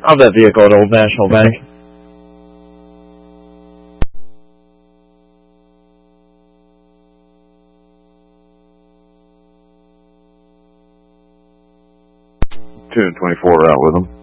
of that vehicle at Old National Bank. Two and 24 out with them.